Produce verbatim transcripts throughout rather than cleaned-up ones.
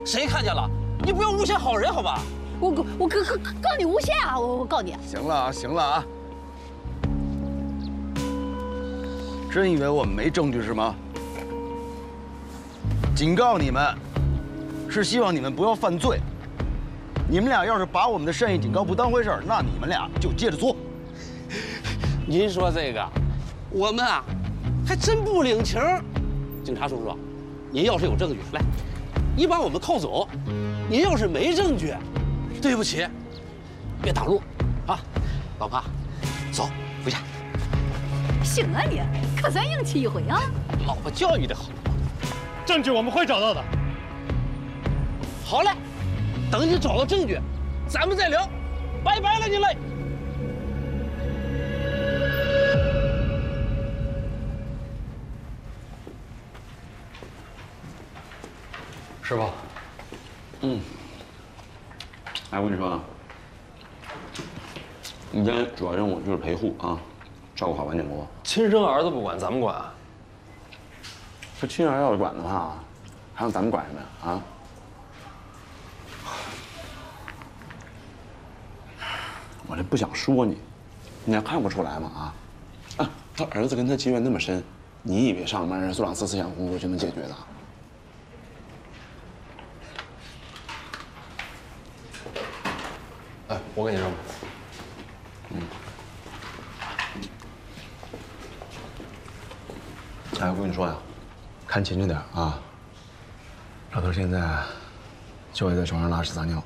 谁看见了？你不要诬陷好人，好吧？ 我我我告告告你诬陷啊！我我告你。 行了啊，行了啊！真以为我们没证据是吗？警告你们，是希望你们不要犯罪。你们俩要是把我们的善意警告不当回事儿，那你们俩就接着做。 您说这个，我们啊，还真不领情。警察叔叔，您要是有证据，来，你把我们铐走；您要是没证据，对不起，别挡路，啊，老婆，走，回家。 行啊你，可算硬气一回啊！ 老婆教育的好。 证据我们会找到的。 好嘞，等你找到证据，咱们再聊。拜拜了，您嘞。 师傅， 嗯。哎，我跟你说啊，你今天主要任务就是陪护啊，照顾好王建国。 亲生儿子不管，咱们管。 这亲儿要是管的话，还让咱们管什么呀？啊？我这不想说你，你还看不出来吗？啊？啊，他儿子跟他结缘那么深，你以为上班人做两次思想工作就能解决的？ 哎，我给你扔吧。 嗯。哎，我跟你说呀，看勤着点啊。老头现在就爱在床上拉屎撒尿。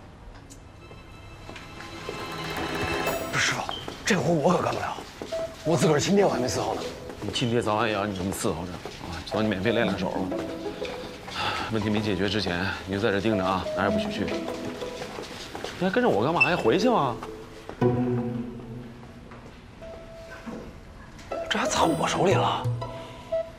不是师傅，这活我可干不了，我自个儿亲爹我还没伺候呢。 你亲爹早晚也要你这么伺候着啊，找你免费练练手。问题没解决之前，你就在这盯着啊，哪儿也不许去。你还跟着我干嘛呀？回去吗？ 这还砸我手里了。